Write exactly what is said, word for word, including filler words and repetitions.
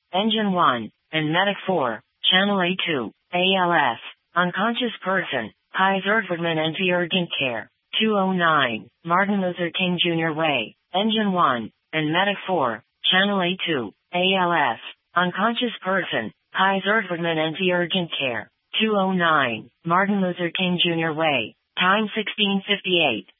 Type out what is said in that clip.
Engine one, and Medic four, Channel A two, A L S, unconscious person, Kaiser Erdmann and V Urgent Care, two oh nine, Martin Luther King Junior Way, Engine one, and Medic four, Channel A two, A L S, unconscious person, Kaiser Erdmann and V Urgent Care, two oh nine, Martin Luther King Junior Way, time sixteen fifty-eight.